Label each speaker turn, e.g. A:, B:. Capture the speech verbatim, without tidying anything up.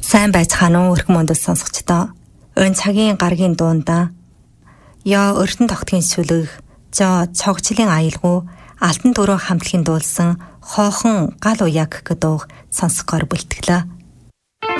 A: Сайн байцгаана уу өрхөн мөндөд сонсогчдоо. Өн цагийн гаргийн дуунда я өртөн тогтгийн сүлэг, жо цогчлын аялгуу, алтан дөрөө хамтлагийн дуулсан хоохон гал уяг гэдэг сонсгоор бүлтгэлээ.